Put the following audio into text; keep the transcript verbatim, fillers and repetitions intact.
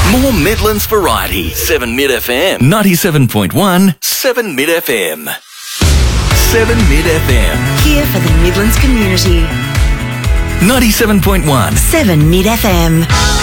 More Midlands variety. seven Mid F M. ninety-seven point one. seven Mid F M. seven Mid F M. Here for the Midlands community. ninety-seven point one. seven Mid F M.